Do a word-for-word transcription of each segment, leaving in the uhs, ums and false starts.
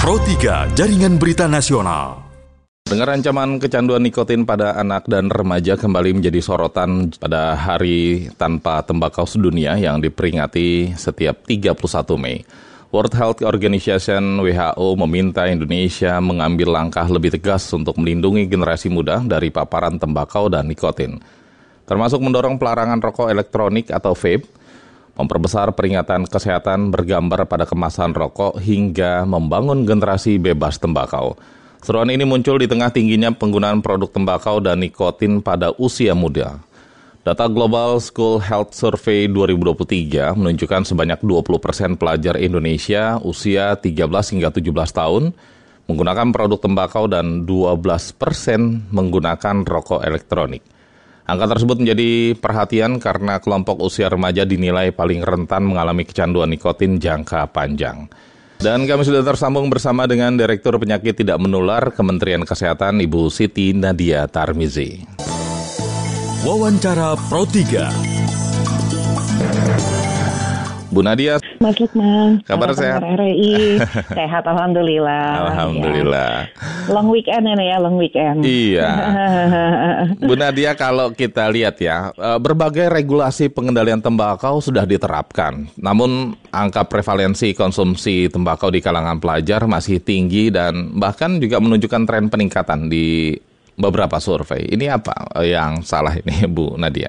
Pro tiga Jaringan Berita Nasional. Dengar ancaman kecanduan nikotin pada anak dan remaja kembali menjadi sorotan pada Hari Tanpa Tembakau Sedunia yang diperingati setiap tiga puluh satu Mei. World Health Organization W H O meminta Indonesia mengambil langkah lebih tegas untuk melindungi generasi muda dari paparan tembakau dan nikotin, termasuk mendorong pelarangan rokok elektronik atau vape, memperbesar peringatan kesehatan bergambar pada kemasan rokok, hingga membangun generasi bebas tembakau. Seruan ini muncul di tengah tingginya penggunaan produk tembakau dan nikotin pada usia muda. Data Global School Health Survey dua ribu dua puluh tiga menunjukkan sebanyak dua puluh persen pelajar Indonesia usia tiga belas hingga tujuh belas tahun menggunakan produk tembakau dan dua belas persen menggunakan rokok elektronik. Angka tersebut menjadi perhatian karena kelompok usia remaja dinilai paling rentan mengalami kecanduan nikotin jangka panjang. Dan kami sudah tersambung bersama dengan Direktur Penyakit Tidak Menular Kementerian Kesehatan, Ibu Siti Nadia Tarmizi. Wawancara Pro tiga. Bu Nadia, Mas Lukman, kabar sehat? R R I, sehat alhamdulillah. Alhamdulillah. Ya. Long weekend ini ya, long weekend. Iya. Bu Nadia, kalau kita lihat ya, berbagai regulasi pengendalian tembakau sudah diterapkan. Namun angka prevalensi konsumsi tembakau di kalangan pelajar masih tinggi dan bahkan juga menunjukkan tren peningkatan di beberapa survei. Ini apa yang salah ini, Bu Nadia?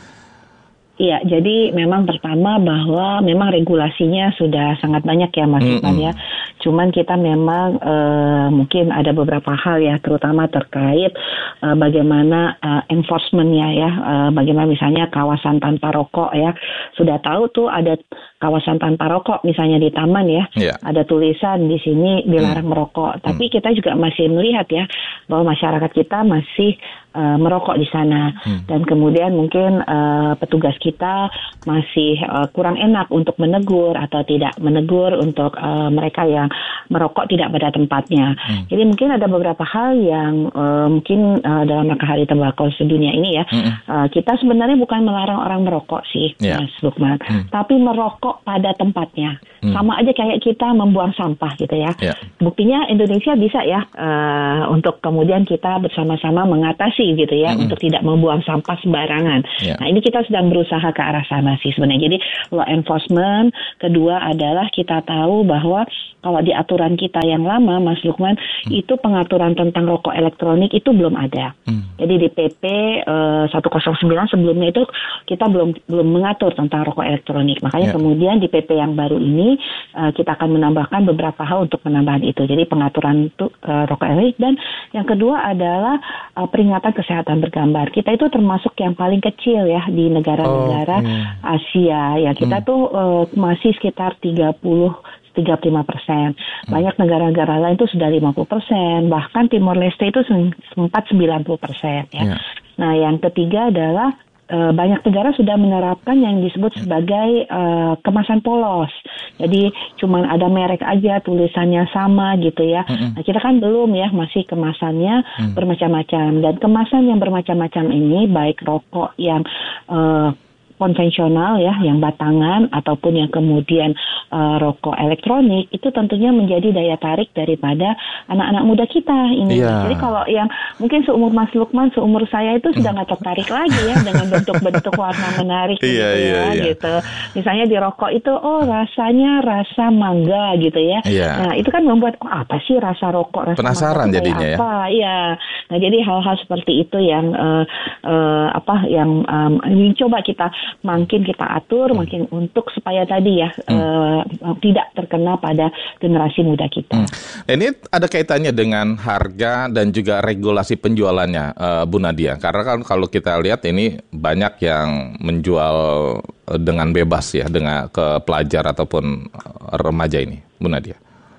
Iya, jadi memang pertama bahwa memang regulasinya sudah sangat banyak ya Mas Lukman ya. Cuman kita memang e, mungkin ada beberapa hal ya, terutama terkait e, bagaimana e, enforcement-nya ya, e, bagaimana misalnya kawasan tanpa rokok ya. Sudah tahu tuh ada kawasan tanpa rokok misalnya di taman ya, yeah. Ada tulisan di sini dilarang mm. merokok. Tapi mm. kita juga masih melihat ya bahwa masyarakat kita masih uh, merokok di sana mm. dan kemudian mungkin uh, petugas kita masih uh, kurang enak untuk menegur atau tidak menegur untuk uh, mereka yang merokok tidak pada tempatnya. Mm. Jadi mungkin ada beberapa hal yang uh, mungkin uh, dalam rangka Hari Tembakau Sedunia ini ya, mm. uh, kita sebenarnya bukan melarang orang merokok sih, yeah. Mas Lukman, mm. tapi merokok pada tempatnya. Hmm. Sama aja kayak kita membuang sampah gitu ya. Yeah. Buktinya Indonesia bisa ya uh, untuk kemudian kita bersama-sama mengatasi gitu ya, hmm. untuk tidak membuang sampah sembarangan. Yeah. Nah ini kita sedang berusaha ke arah sana sih sebenarnya. Jadi law enforcement, kedua adalah kita tahu bahwa kalau di aturan kita yang lama Mas Lukman, hmm. itu pengaturan tentang rokok elektronik itu belum ada. Hmm. Jadi di P P uh, seratus sembilan sebelumnya itu kita belum belum mengatur tentang rokok elektronik. Makanya yeah. kemudian di P P yang baru ini uh, kita akan menambahkan beberapa hal untuk penambahan itu. Jadi pengaturan itu uh, rokok elektronik, dan yang kedua adalah uh, peringatan kesehatan bergambar. Kita itu termasuk yang paling kecil ya di negara-negara oh, hmm. Asia. Ya kita hmm. tuh uh, masih sekitar tiga puluh tiga puluh lima persen. Banyak negara-negara lain itu sudah lima puluh persen, bahkan Timor Leste itu sempat sembilan puluh persen ya. Yeah. Nah, yang ketiga adalah e, banyak negara sudah menerapkan yang disebut sebagai e, kemasan polos. Jadi cuman ada merek aja, tulisannya sama gitu ya. Mm-hmm. Nah, kita kan belum ya, masih kemasannya mm. bermacam-macam, dan kemasan yang bermacam-macam ini baik rokok yang e, konvensional ya, yang batangan ataupun yang kemudian uh, rokok elektronik, itu tentunya menjadi daya tarik daripada anak-anak muda kita ini. Yeah. Jadi kalau yang mungkin seumur Mas Lukman, seumur saya itu sudah nggak tertarik lagi ya dengan bentuk-bentuk warna menarik gitu yeah, ya, yeah, yeah. gitu. Misalnya di rokok itu, oh rasanya rasa mangga gitu ya. Yeah. Nah itu kan membuat, oh apa sih rasa rokok, rasa penasaran mangga jadinya apa? Ya. Iya. Nah jadi hal-hal seperti itu yang uh, uh, apa yang um, coba kita makin kita atur, hmm. makin untuk supaya tadi ya hmm. uh, tidak terkena pada generasi muda kita. Hmm. Ini ada kaitannya dengan harga dan juga regulasi penjualannya, uh, Bu Nadia. Karena kan kalau kita lihat ini banyak yang menjual dengan bebas ya, dengan ke pelajar ataupun remaja ini, Bu Nadia.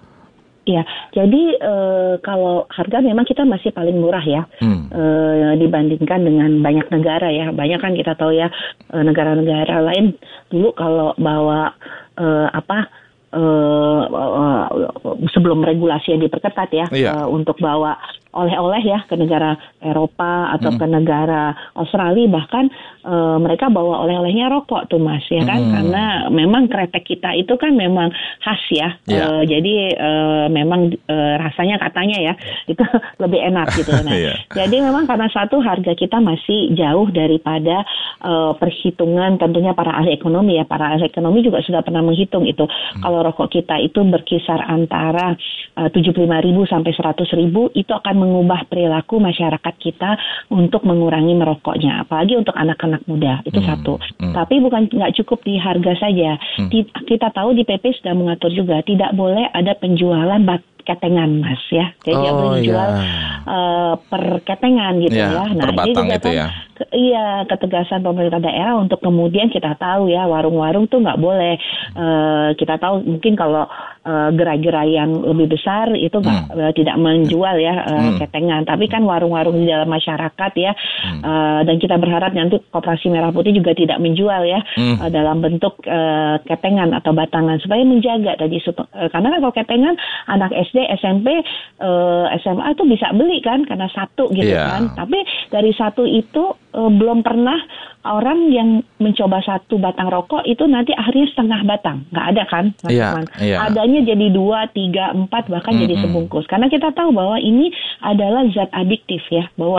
Ya, jadi e, kalau harga memang kita masih paling murah ya hmm. e, dibandingkan dengan banyak negara ya. Banyak kan kita tahu ya e, negara-negara lain dulu kalau bawa e, apa e, e, sebelum regulasi yang diperketat ya iya. e, untuk bawa oleh-oleh ya ke negara Eropa atau hmm. ke negara Australia, bahkan uh, mereka bawa oleh-olehnya rokok tuh Mas ya kan, hmm. karena memang kretek kita itu kan memang khas ya, yeah. uh, jadi uh, memang uh, rasanya katanya ya itu lebih enak gitu. Nah, yeah. jadi memang karena satu harga kita masih jauh daripada uh, perhitungan tentunya para ahli ekonomi ya, para ahli ekonomi juga sudah pernah menghitung itu hmm. kalau rokok kita itu berkisar antara uh, tujuh puluh lima ribu sampai seratus ribu, itu akan mengubah perilaku masyarakat kita untuk mengurangi merokoknya, apalagi untuk anak-anak muda itu hmm. satu. Hmm. Tapi bukan nggak cukup di harga saja. Hmm. Kita tahu di P P sudah mengatur juga tidak boleh ada penjualan bat ketengan Mas ya, jadi oh, boleh dijual yeah. uh, per ketengan gitu yeah, ya. Nah ini juga kan ya. ke, iya ketegasan pemerintah daerah untuk kemudian kita tahu ya warung-warung tuh nggak boleh. Uh, kita tahu mungkin kalau uh, gerai-gerai yang lebih besar itu nggak hmm. uh, tidak menjual ya uh, hmm. ketengan, tapi kan warung-warung di dalam masyarakat ya, hmm. uh, dan kita berharap nanti Koperasi Merah Putih juga tidak menjual ya hmm. uh, dalam bentuk uh, ketengan atau batangan supaya menjaga tadi uh, karena kan kalau ketengan anak S D S M P, uh, S M A itu bisa beli kan karena satu gitu yeah. kan. Tapi dari satu itu uh, belum pernah orang yang mencoba satu batang rokok itu nanti akhirnya setengah batang, nggak ada kan, yeah, yeah. adanya jadi dua, tiga, empat bahkan mm-hmm. jadi sebungkus. Karena kita tahu bahwa ini adalah zat adiktif ya, bahwa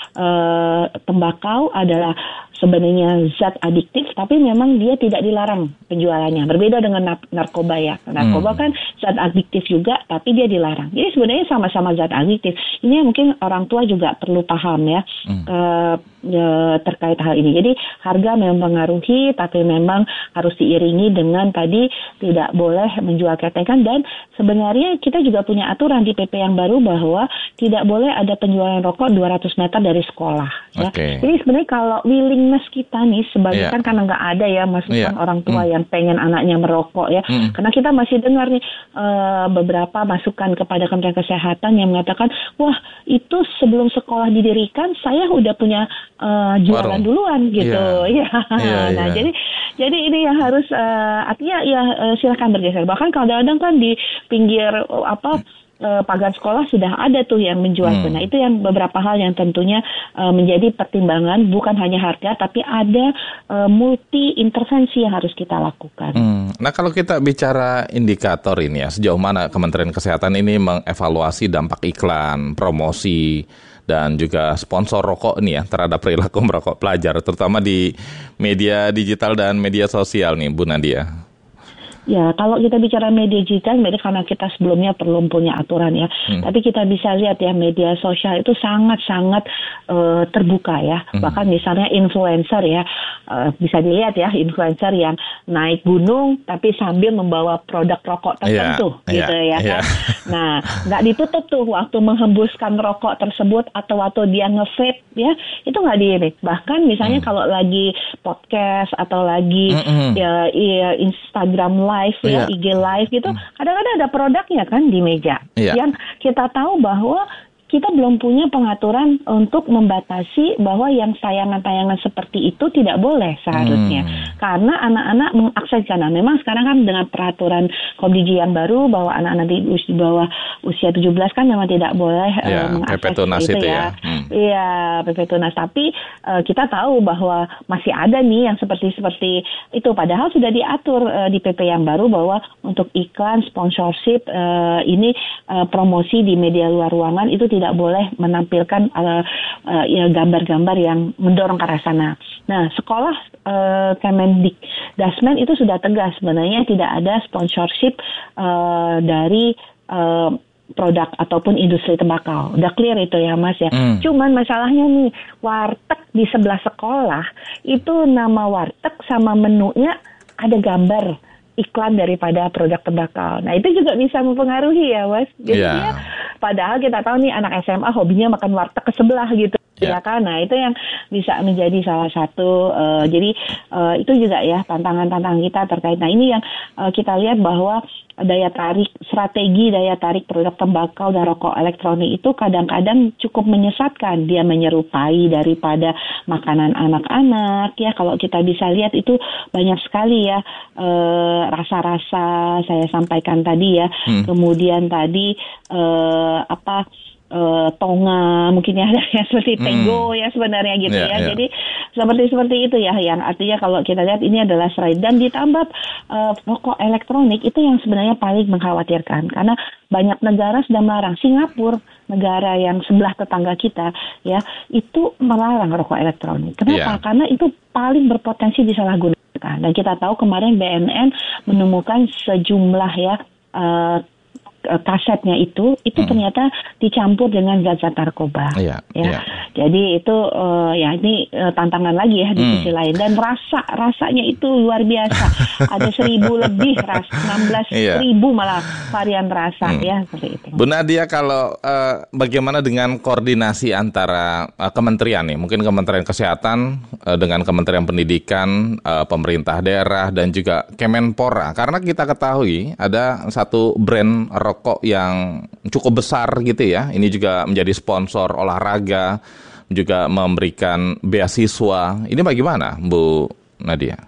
uh, tembakau adalah sebenarnya zat adiktif, tapi memang dia tidak dilarang penjualannya. Berbeda dengan narkoba ya. Narkoba hmm. kan zat adiktif juga, tapi dia dilarang. Jadi sebenarnya sama-sama zat adiktif. Ini mungkin orang tua juga perlu paham ya, hmm. uh, uh, terkait hal ini. Jadi harga memang mempengaruhi, tapi memang harus diiringi dengan tadi tidak boleh menjual ketengan. Dan sebenarnya kita juga punya aturan di P P yang baru bahwa tidak boleh ada penjualan rokok dua ratus meter dari sekolah. Ya. Okay. Jadi sebenarnya kalau willing kita nih sebagai yeah. kan karena nggak ada ya masukan yeah. orang tua mm. yang pengen anaknya merokok ya, mm. karena kita masih dengar nih uh, beberapa masukan kepada Kementerian Kesehatan yang mengatakan wah itu sebelum sekolah didirikan saya udah punya uh, jualan Warung. duluan gitu ya. Yeah. yeah, nah yeah. jadi jadi ini yang harus uh, artinya ya uh, silakan bergeser, bahkan kadang-kadang kan di pinggir uh, apa Uh, pagar sekolah sudah ada tuh yang menjual. Hmm. Nah itu yang beberapa hal yang tentunya uh, menjadi pertimbangan, bukan hanya harga tapi ada uh, multi intervensi yang harus kita lakukan. Hmm. Nah kalau kita bicara indikator ini ya, sejauh mana Kementerian Kesehatan ini mengevaluasi dampak iklan, promosi dan juga sponsor rokok ini ya terhadap perilaku merokok pelajar, terutama di media digital dan media sosial nih Bu Nadia? Ya, kalau kita bicara media digital, karena kita sebelumnya perlu punya aturan ya. Hmm. Tapi kita bisa lihat ya, media sosial itu sangat-sangat uh, terbuka ya. Hmm. Bahkan misalnya influencer ya, uh, bisa dilihat ya, influencer yang naik gunung tapi sambil membawa produk rokok tertentu, yeah, gitu yeah, ya kan. Yeah. Nah, nggak ditutup tuh waktu menghembuskan rokok tersebut atau waktu dia nge-vape ya, itu nggak di ini. Bahkan misalnya hmm. kalau lagi podcast atau lagi hmm. ya, ya Instagram live ya, yeah. I G live gitu, kadang-kadang ada produknya kan di meja. Yeah. Yang kita tahu bahwa kita belum punya pengaturan untuk membatasi bahwa yang tayangan-tayangan seperti itu tidak boleh seharusnya. Hmm. Karena anak-anak mengakses, karena memang sekarang kan dengan peraturan Komdigi yang baru bahwa anak-anak di usia bawah usia tujuh belas kan memang tidak boleh ya, uh, mengakses itu, itu ya. Iya, hmm. P P Tunas. Tapi uh, kita tahu bahwa masih ada nih yang seperti-seperti itu. Padahal sudah diatur uh, di P P yang baru bahwa untuk iklan, sponsorship, uh, ini uh, promosi di media luar ruangan itu tidak tidak boleh menampilkan uh, uh, ya, gambar-gambar yang mendorong ke arah sana. Nah, sekolah uh, Kemendikdasmen itu sudah tegas sebenarnya tidak ada sponsorship uh, dari uh, produk ataupun industri tembakau. Udah clear itu ya Mas ya. Hmm. Cuman masalahnya nih, warteg di sebelah sekolah itu nama warteg sama menunya ada gambar iklan daripada produk tembakau. Nah itu juga bisa mempengaruhi ya Mas. Jadi yeah. ya, padahal kita tahu nih anak S M A hobinya makan warteg ke sebelah gitu. Yeah. Ya kan, nah itu yang bisa menjadi salah satu. Uh, jadi uh, itu juga ya tantangan-tantangan kita terkait. Nah ini yang uh, kita lihat bahwa daya tarik, strategi daya tarik produk tembakau dan rokok elektronik itu kadang-kadang cukup menyesatkan. Dia menyerupai daripada makanan anak-anak ya. Kalau kita bisa lihat itu banyak sekali ya uh, rasa-rasa saya sampaikan tadi ya. Hmm. Kemudian tadi uh, apa uh, tonga mungkin ya, ya seperti tango hmm. ya sebenarnya gitu yeah, ya. Yeah. Jadi seperti seperti itu ya, yang artinya kalau kita lihat ini adalah serai dan ditambah uh, rokok elektronik itu yang sebenarnya paling mengkhawatirkan karena banyak negara sudah melarang. Singapura, negara yang sebelah tetangga kita ya, itu melarang rokok elektronik. Kenapa? Yeah. Karena itu paling berpotensi disalahgunakan. Dan kita tahu kemarin B N N menemukan sejumlah ya uh, kasetnya itu itu hmm. ternyata dicampur dengan zat-zat narkoba yeah, ya yeah. Jadi itu uh, ya ini uh, tantangan lagi ya di hmm. sisi lain, dan rasa rasanya itu luar biasa. Ada seribu lebih ras enam belas ribu malah varian rasa hmm. ya seperti itu. Bu Nadia, kalau uh, bagaimana dengan koordinasi antara uh, kementerian nih, mungkin Kementerian Kesehatan uh, dengan Kementerian Pendidikan, uh, pemerintah daerah dan juga Kemenpora, karena kita ketahui ada satu brand rokok yang cukup besar gitu ya. Ini juga menjadi sponsor olahraga, juga memberikan beasiswa. Ini bagaimana, Bu Nadia?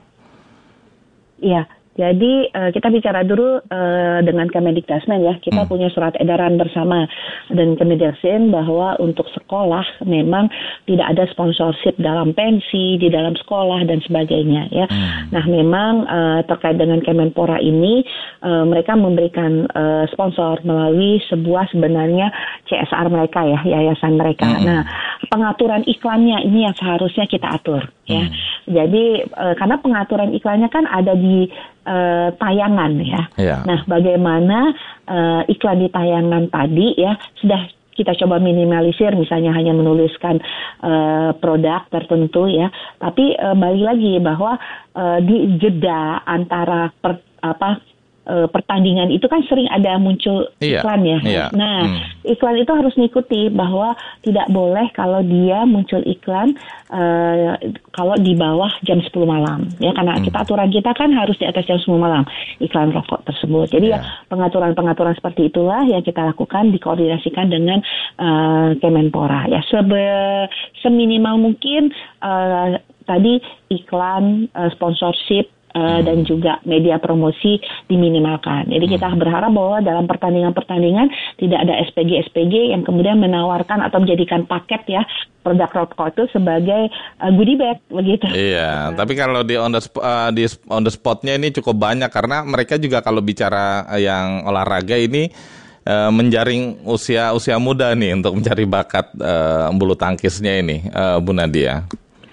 Iya. Jadi uh, kita bicara dulu uh, dengan Kemendikbudrismen ya. Kita hmm. punya surat edaran bersama dan Kemendikbudrismen bahwa untuk sekolah memang tidak ada sponsorship dalam pensi, di dalam sekolah dan sebagainya ya. Hmm. Nah memang uh, terkait dengan Kemenpora ini uh, mereka memberikan uh, sponsor melalui sebuah sebenarnya C S R mereka ya, yayasan mereka. Hmm. Nah pengaturan iklannya ini yang seharusnya kita atur ya. Hmm. Jadi uh, karena pengaturan iklannya kan ada di Uh, tayangan ya. Yeah. Nah, bagaimana uh, iklan di tayangan tadi ya sudah kita coba minimalisir, misalnya hanya menuliskan uh, produk tertentu ya. Tapi uh, balik lagi bahwa uh, di jeda antara per, apa uh, pertandingan itu kan sering ada muncul iklan yeah. ya. Yeah. Nah, hmm. iklan itu harus mengikuti bahwa tidak boleh kalau dia muncul iklan uh, kalau di bawah jam sepuluh malam ya, karena hmm. kita aturan kita kan harus di atas jam sepuluh malam iklan rokok tersebut. Jadi yeah. ya pengaturan-pengaturan seperti itulah yang kita lakukan, dikoordinasikan dengan uh, Kemenpora ya, sebe seminimal mungkin uh, tadi iklan, uh, sponsorship Uh, hmm. dan juga media promosi diminimalkan. Jadi kita berharap bahwa dalam pertandingan-pertandingan tidak ada S P G S P G yang kemudian menawarkan atau menjadikan paket ya produk rokok itu sebagai uh, goodie bag begitu. Iya, nah. Tapi kalau di on the sp- uh, di on the spotnya ini cukup banyak karena mereka juga kalau bicara yang olahraga ini uh, menjaring usia usia muda nih untuk mencari bakat uh, bulu tangkisnya ini, uh, Bu Nadia.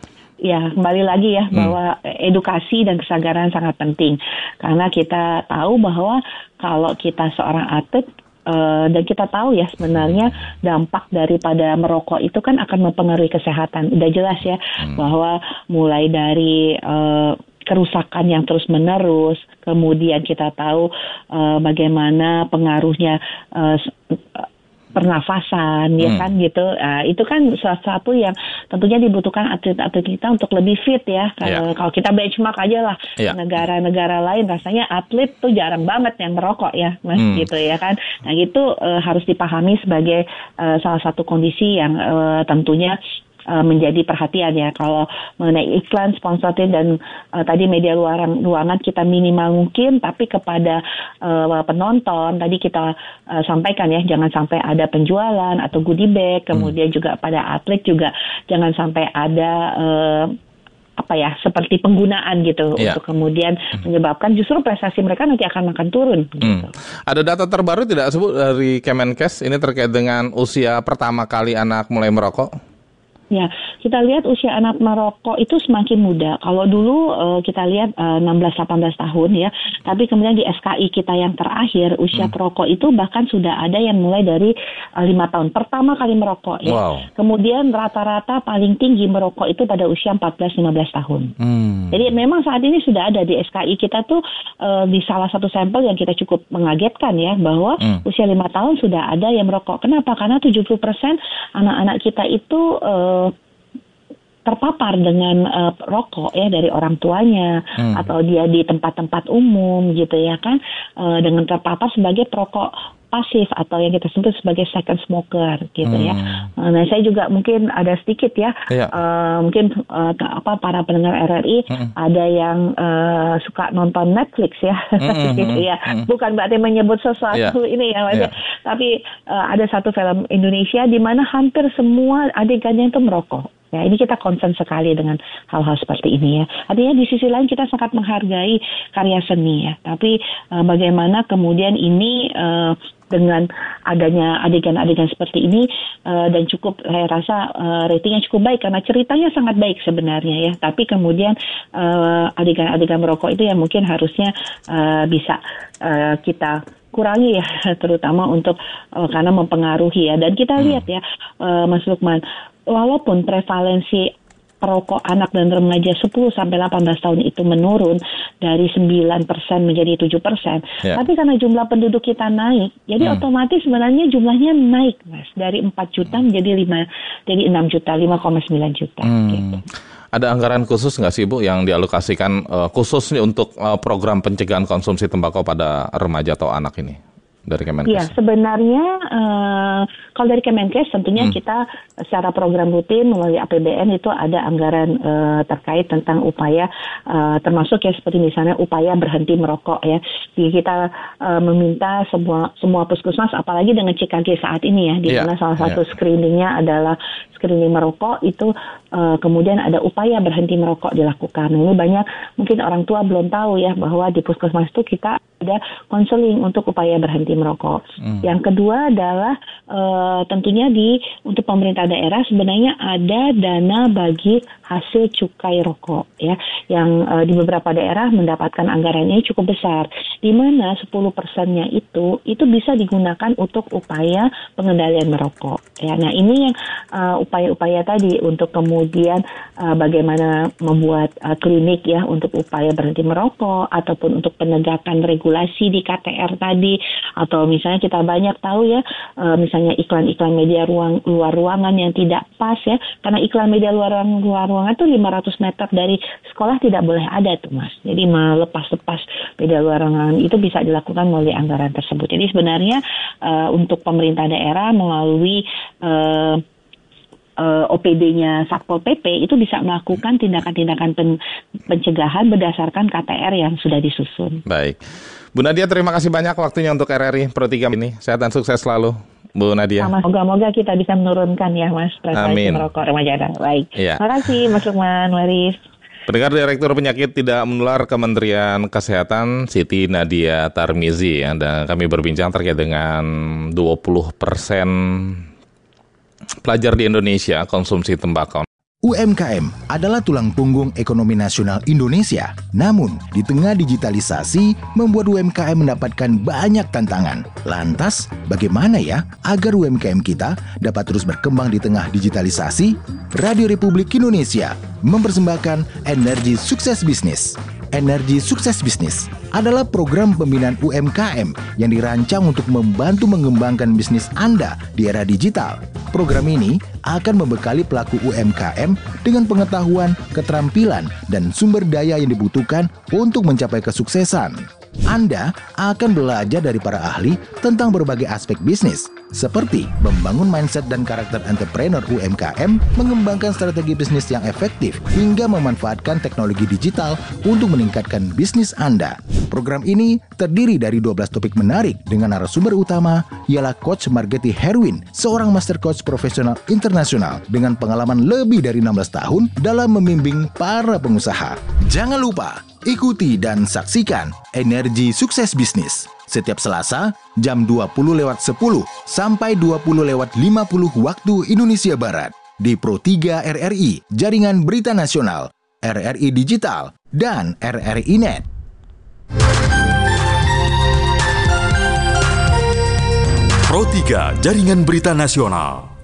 Ya, kembali lagi ya, bahwa hmm. edukasi dan kesadaran sangat penting. Karena kita tahu bahwa kalau kita seorang atlet, uh, dan kita tahu ya sebenarnya dampak daripada merokok itu kan akan mempengaruhi kesehatan. Udah jelas ya, hmm. bahwa mulai dari uh, kerusakan yang terus-menerus, kemudian kita tahu uh, bagaimana pengaruhnya uh, pernafasan, ya hmm. kan gitu. Uh, itu kan salah satu yang tentunya dibutuhkan atlet-atlet kita untuk lebih fit ya. Kalau, yeah. kalau kita benchmark aja lah yeah. negara-negara lain, rasanya atlet tuh jarang banget yang merokok ya, Mas, hmm. gitu ya kan. Nah itu uh, harus dipahami sebagai uh, salah satu kondisi yang uh, tentunya menjadi perhatian ya. Kalau mengenai iklan, sponsorin dan uh, tadi media luaran ruangan kita minimal mungkin, tapi kepada uh, penonton tadi kita uh, sampaikan ya, jangan sampai ada penjualan atau goodie bag. Kemudian hmm. juga pada atlet juga jangan sampai ada uh, apa ya, seperti penggunaan gitu yeah. untuk kemudian hmm. menyebabkan justru prestasi mereka nanti akan makan turun. Gitu. Hmm. Ada data terbaru tidak sebut dari Kemenkes ini terkait dengan usia pertama kali anak mulai merokok? Ya, kita lihat usia anak merokok itu semakin muda. Kalau dulu uh, kita lihat uh, enam belas delapan belas tahun ya, tapi kemudian di S K I kita yang terakhir usia hmm. perokok itu bahkan sudah ada yang mulai dari uh, lima tahun pertama kali merokok ya. Wow. Kemudian rata-rata paling tinggi merokok itu pada usia empat belas lima belas tahun. Hmm. Jadi memang saat ini sudah ada di S K I kita tuh uh, di salah satu sampel yang kita cukup mengagetkan ya, bahwa hmm. usia lima tahun sudah ada yang merokok. Kenapa? Karena tujuh puluh persen anak-anak kita itu uh, terpapar dengan uh, rokok ya dari orang tuanya hmm. atau dia di tempat-tempat umum gitu ya kan, uh, dengan terpapar sebagai perokok pasif atau yang kita sebut sebagai second smoker gitu hmm. ya. Nah, saya juga mungkin ada sedikit ya, ya. Uh, mungkin uh, apa para pendengar R R I hmm. ada yang uh, suka nonton Netflix ya, hmm. gitu ya. Hmm. Bukan berarti menyebut sesuatu ya. ini ya, Mas. Ya. Tapi uh, ada satu film Indonesia di mana hampir semua adegannya itu merokok. Ya, ini kita concern sekali dengan hal-hal seperti ini ya. Artinya di sisi lain kita sangat menghargai karya seni ya. Tapi uh, bagaimana kemudian ini uh, dengan adanya adegan-adegan seperti ini uh, dan cukup saya rasa uh, ratingnya cukup baik karena ceritanya sangat baik sebenarnya ya. Tapi kemudian uh, adegan-adegan merokok itu yang mungkin harusnya uh, bisa uh, kita kurangi ya, terutama untuk uh, karena mempengaruhi ya. Dan kita lihat ya, uh, Mas Lukman, walaupun prevalensi perokok anak dan remaja sepuluh sampai delapan belas tahun itu menurun dari sembilan persen menjadi tujuh persen. Yeah. Tapi karena jumlah penduduk kita naik, jadi hmm. otomatis sebenarnya jumlahnya naik, Mas. Dari empat juta menjadi lima, jadi enam juta, lima koma sembilan juta. Hmm. Gitu. Ada anggaran khusus nggak sih, Bu, yang dialokasikan uh, khusus nih untuk uh, program pencegahan konsumsi tembakau pada remaja atau anak ini? Dari Kemenkes? Iya, sebenarnya uh, kalau dari Kemenkes tentunya hmm. kita secara program rutin melalui A P B N itu ada anggaran uh, terkait tentang upaya uh, termasuk ya seperti misalnya upaya berhenti merokok ya. Jadi kita uh, meminta semua semua puskesmas apalagi dengan C K G saat ini ya, di mana yeah. salah satu yeah. screeningnya adalah screening merokok itu uh, kemudian ada upaya berhenti merokok dilakukan. Nah, ini banyak mungkin orang tua belum tahu ya bahwa di puskesmas itu kita ada konseling untuk upaya berhenti merokok. Hmm. Yang kedua adalah uh, tentunya di untuk pemerintah daerah sebenarnya ada dana bagi hasil cukai rokok ya yang uh, di beberapa daerah mendapatkan anggarannya cukup besar, di mana sepuluh persennya itu itu bisa digunakan untuk upaya pengendalian merokok ya. Nah, ini yang uh, upaya-upaya tadi untuk kemudian uh, bagaimana membuat uh, klinik ya untuk upaya berhenti merokok ataupun untuk penegakan regulasi di K T R tadi, atau misalnya kita banyak tahu ya uh, misalnya iklan-iklan media ruang luar ruangan yang tidak pas ya, karena iklan media luar ruangan, luar ruangan itu lima ratus meter dari sekolah tidak boleh ada tuh, Mas. Jadi melepas-lepas media luar ruangan itu bisa dilakukan melalui anggaran tersebut. Jadi sebenarnya uh, untuk pemerintah daerah melalui uh, Uh, O P D-nya Satpol P P itu bisa melakukan tindakan-tindakan pen- pencegahan berdasarkan K T R yang sudah disusun. Baik. Bu Nadia, terima kasih banyak waktunya untuk R R I Pro tiga ini. Sehat dan sukses selalu, Bu Nadia. Sama, moga-moga kita bisa menurunkan ya, Mas, prevalensi merokok remaja. Baik. Ya. Terima kasih, Mas Lukman, Waris. Pendengar, Direktur Penyakit Tidak Menular Kementerian Kesehatan Siti Nadia Tarmizi, ya, dan kami berbincang terkait dengan dua puluh persen pelajar di Indonesia konsumsi tembakau. U M K M adalah tulang punggung ekonomi nasional Indonesia. Namun, di tengah digitalisasi, membuat U M K M mendapatkan banyak tantangan. Lantas, bagaimana ya agar U M K M kita dapat terus berkembang di tengah digitalisasi? Radio Republik Indonesia mempersembahkan Energi Sukses Bisnis. Energi Sukses Bisnis adalah program pembinaan U M K M yang dirancang untuk membantu mengembangkan bisnis Anda di era digital. Program ini akan membekali pelaku U M K M dengan pengetahuan, keterampilan, dan sumber daya yang dibutuhkan untuk mencapai kesuksesan. Anda akan belajar dari para ahli tentang berbagai aspek bisnis, seperti membangun mindset dan karakter entrepreneur U M K M, mengembangkan strategi bisnis yang efektif, hingga memanfaatkan teknologi digital untuk meningkatkan bisnis Anda. Program ini terdiri dari dua belas topik menarik dengan narasumber utama ialah Coach Margeti Herwin, seorang master coach profesional internasional dengan pengalaman lebih dari enam belas tahun dalam membimbing para pengusaha. Jangan lupa ikuti dan saksikan Energi Sukses Bisnis setiap Selasa jam dua puluh lewat sepuluh sampai dua puluh lewat lima puluh waktu Indonesia Barat di Pro tiga R R I, Jaringan Berita Nasional, R R I Digital, dan R R I Net. Pro tiga, Jaringan Berita Nasional.